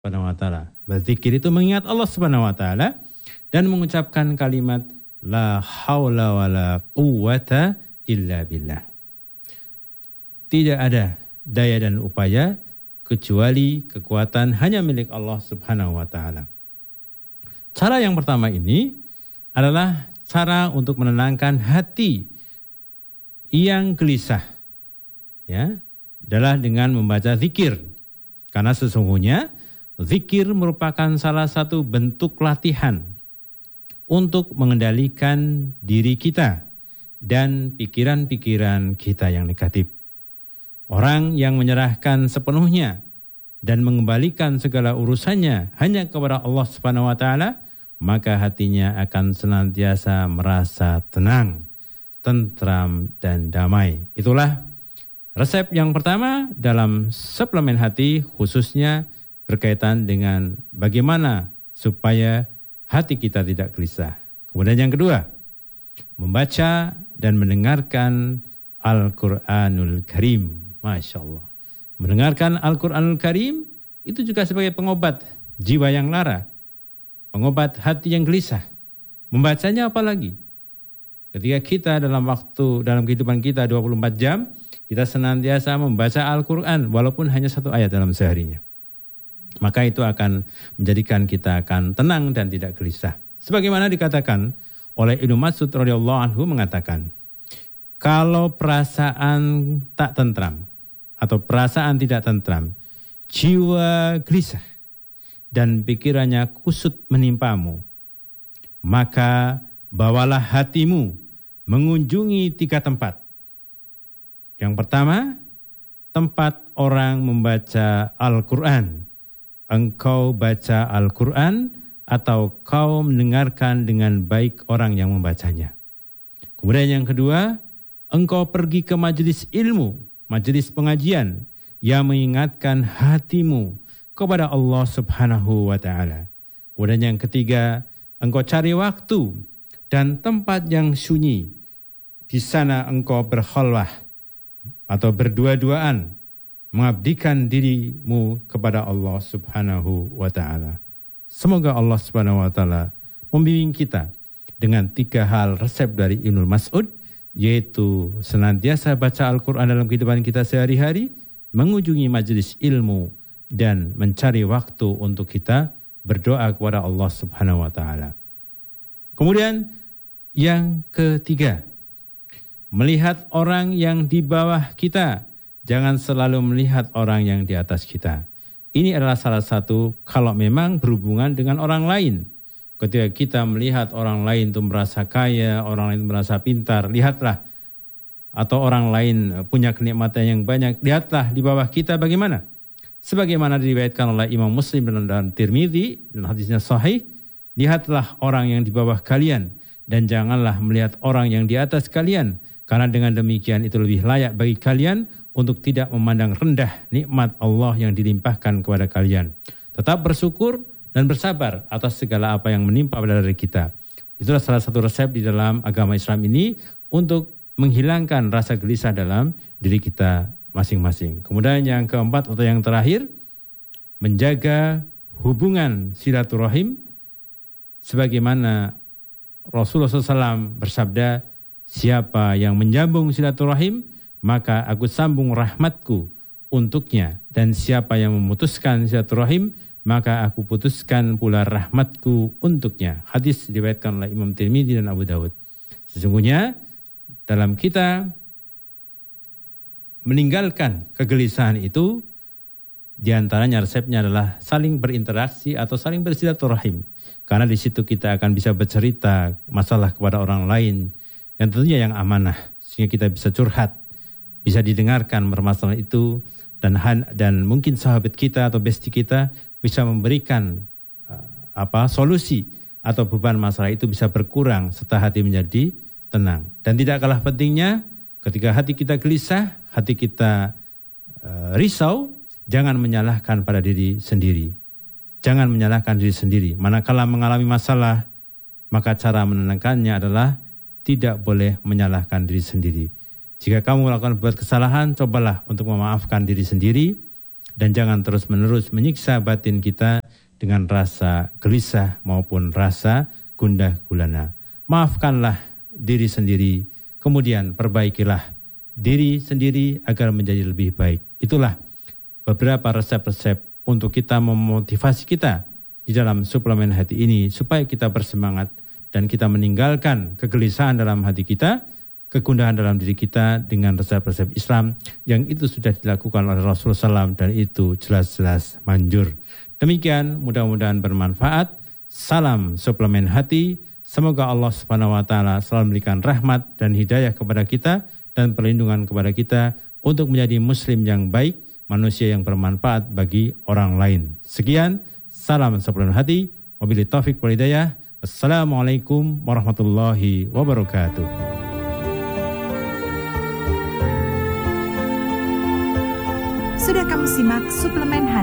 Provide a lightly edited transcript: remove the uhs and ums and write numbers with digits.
Subhanahu wa ta'ala. Berzikir itu mengingat Allah Subhanahu wa ta'ala dan mengucapkan kalimat la haula wala quwwata illa billah. Tidak ada daya dan upaya kecuali kekuatan hanya milik Allah Subhanahu wa ta'ala. Cara yang pertama ini adalah cara untuk menenangkan hati yang gelisah. Ya, adalah dengan membaca zikir. Karena sesungguhnya zikir merupakan salah satu bentuk latihan untuk mengendalikan diri kita dan pikiran-pikiran kita yang negatif. Orang yang menyerahkan sepenuhnya dan mengembalikan segala urusannya hanya kepada Allah Subhanahu wa ta'ala, maka hatinya akan senantiasa merasa tenang, tentram, dan damai. Itulah resep yang pertama dalam suplemen hati, khususnya berkaitan dengan bagaimana supaya hati kita tidak gelisah. Kemudian yang kedua, membaca dan mendengarkan Al-Quranul Karim. Masya Allah. Mendengarkan Al-Quranul Karim itu juga sebagai pengobat jiwa yang lara, pengobat hati yang gelisah. Membacanya apalagi? Ketika kita dalam kehidupan kita 24 jam, kita senantiasa membaca Al-Quran walaupun hanya satu ayat dalam seharinya. Maka itu akan menjadikan kita akan tenang dan tidak gelisah. Sebagaimana dikatakan oleh Ibnu Mas'ud radhiyallahu anhu mengatakan, kalau perasaan tak tentram atau perasaan tidak tentram, jiwa gelisah dan pikirannya kusut menimpamu, maka bawalah hatimu mengunjungi 3 tempat. Yang pertama, tempat orang membaca Al-Quran. Engkau baca Al-Quran atau kau mendengarkan dengan baik orang yang membacanya. Kemudian yang kedua, engkau pergi ke majelis ilmu, majelis pengajian yang mengingatkan hatimu kepada Allah Subhanahu wa ta'ala. Kemudian yang ketiga, engkau cari waktu dan tempat yang sunyi. Di sana engkau berkhalwah atau berdua-duaan mengabdikan dirimu kepada Allah Subhanahu wa ta'ala. Semoga Allah Subhanahu wa ta'ala membimbing kita dengan 3 hal resep dari Ibnu Mas'ud, yaitu senantiasa baca Al-Quran dalam kehidupan kita sehari-hari, mengunjungi majelis ilmu, dan mencari waktu untuk kita berdoa kepada Allah Subhanahu wa ta'ala. Kemudian yang ketiga, melihat orang yang di bawah kita, jangan selalu melihat orang yang di atas kita. Ini adalah salah satu kalau memang berhubungan dengan orang lain. Ketika kita melihat orang lain itu merasa kaya, orang lain merasa pintar, lihatlah. Atau orang lain punya kenikmatan yang banyak, lihatlah di bawah kita bagaimana. Sebagaimana diriwayatkan oleh Imam Muslim dan Tirmidzi dan hadisnya sahih, lihatlah orang yang di bawah kalian dan janganlah melihat orang yang di atas kalian. Karena dengan demikian itu lebih layak bagi kalian untuk tidak memandang rendah nikmat Allah yang dilimpahkan kepada kalian. Tetap bersyukur dan bersabar atas segala apa yang menimpa pada diri kita. Itulah salah satu resep di dalam agama Islam ini untuk menghilangkan rasa gelisah dalam diri kita masing-masing. Kemudian yang keempat atau yang terakhir, menjaga hubungan silaturahim sebagaimana Rasulullah SAW bersabda, siapa yang menyambung silaturahim, maka aku sambung rahmatku untuknya. Dan siapa yang memutuskan silaturahim, maka aku putuskan pula rahmatku untuknya. Hadis diriwayatkan oleh Imam Tirmidzi dan Abu Dawud. Sesungguhnya dalam kita meninggalkan kegelisahan itu, diantaranya resepnya adalah saling berinteraksi atau saling bersilaturahim. Karena di situ kita akan bisa bercerita masalah kepada orang lain yang tentunya yang amanah, sehingga kita bisa curhat, bisa didengarkan permasalahan itu, dan mungkin sahabat kita atau bestie kita bisa memberikan solusi atau beban masalah itu bisa berkurang serta hati menjadi tenang. Dan tidak kalah pentingnya, ketika hati kita gelisah, hati kita risau, jangan menyalahkan pada diri sendiri. Jangan menyalahkan diri sendiri. Manakala mengalami masalah, maka cara menenangkannya adalah tidak boleh menyalahkan diri sendiri. Jika kamu melakukan buat kesalahan, cobalah untuk memaafkan diri sendiri. dan jangan terus-menerus menyiksa batin kita dengan rasa gelisah maupun rasa gundah gulana. Maafkanlah diri sendiri, kemudian perbaikilah diri sendiri agar menjadi lebih baik. Itulah beberapa resep-resep untuk kita memotivasi kita di dalam suplemen hati ini supaya kita bersemangat dan kita meninggalkan kegelisahan dalam hati kita, kegundahan dalam diri kita dengan resep-resep Islam yang itu sudah dilakukan oleh Rasulullah SAW dan itu jelas-jelas manjur. Demikian, mudah-mudahan bermanfaat. Salam suplemen hati. Semoga Allah Subhanahu wa taala selalu memberikan rahmat dan hidayah kepada kita dan perlindungan kepada kita untuk menjadi muslim yang baik, manusia yang bermanfaat bagi orang lain. Sekian, salam suplemen hati. Wabillahi taufiq wal hidayah. Assalamualaikum warahmatullahi wabarakatuh. Sudah kamu simak suplemen hati